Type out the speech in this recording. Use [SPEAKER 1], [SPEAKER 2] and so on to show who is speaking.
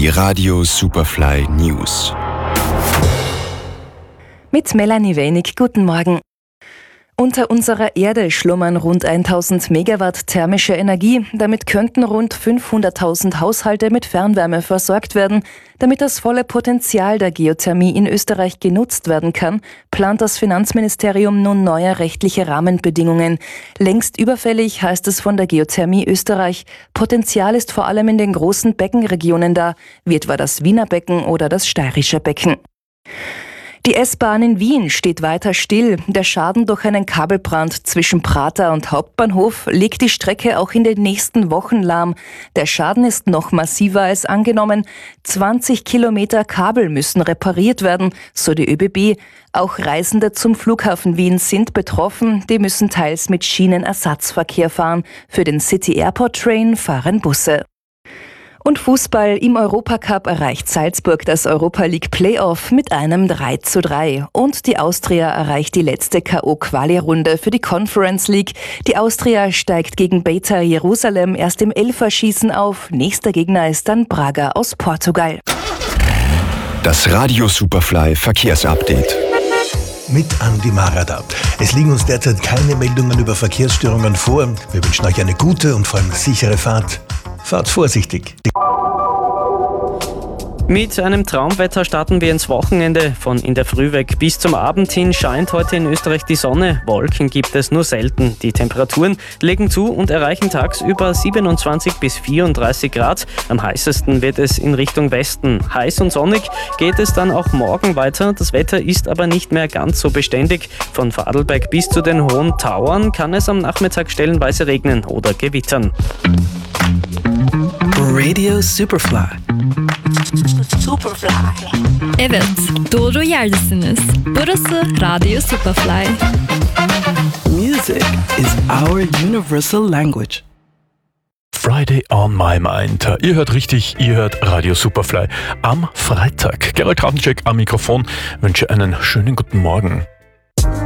[SPEAKER 1] Die Radio Superfly News.
[SPEAKER 2] Mit Melanie Wenig, guten Morgen. Unter unserer Erde schlummern rund 1000 Megawatt thermische Energie. Damit könnten rund 500.000 Haushalte mit Fernwärme versorgt werden. Damit das volle Potenzial der Geothermie in Österreich genutzt werden kann, plant das Finanzministerium nun neue rechtliche Rahmenbedingungen. Längst überfällig, heißt es von der Geothermie Österreich. Potenzial ist vor allem in den großen Beckenregionen da, wie etwa das Wiener Becken oder das Steirische Becken. Die S-Bahn in Wien steht weiter still. Der Schaden durch einen Kabelbrand zwischen Prater und Hauptbahnhof legt die Strecke auch in den nächsten Wochen lahm. Der Schaden ist noch massiver als angenommen. 20 Kilometer Kabel müssen repariert werden, so die ÖBB. Auch Reisende zum Flughafen Wien sind betroffen. Die müssen teils mit Schienenersatzverkehr fahren. Für den City Airport Train fahren Busse. Und Fußball im Europacup erreicht Salzburg das Europa League Playoff mit einem 3:3. Und die Austria erreicht die letzte K.O.-Quali-Runde für die Conference League. Die Austria steigt gegen Beta Jerusalem erst im Elferschießen auf. Nächster Gegner ist dann Braga aus Portugal.
[SPEAKER 1] Das Radio Superfly Verkehrsupdate.
[SPEAKER 3] Mit Andi Marada. Es liegen uns derzeit keine Meldungen über Verkehrsstörungen vor. Wir wünschen euch eine gute und vor allem sichere Fahrt. Fahrt vorsichtig.
[SPEAKER 4] Mit einem Traumwetter starten wir ins Wochenende. Von in der Früh weg bis zum Abend hin scheint heute in Österreich die Sonne. Wolken gibt es nur selten. Die Temperaturen legen zu und erreichen tagsüber 27 bis 34 Grad. Am heißesten wird es in Richtung Westen. Heiß und sonnig geht es dann auch morgen weiter. Das Wetter ist aber nicht mehr ganz so beständig. Von Vorarlberg bis zu den Hohen Tauern kann es am Nachmittag stellenweise regnen oder gewittern.
[SPEAKER 5] Radio Superfly.
[SPEAKER 6] Evet, doğru yerdesiniz. Burası Radio Superfly.
[SPEAKER 5] Music is our universal language.
[SPEAKER 7] Friday on my mind. Ihr hört richtig, ihr hört Radio Superfly am Freitag. Gerald Kravencheck am Mikrofon. Wünsche einen schönen guten Morgen.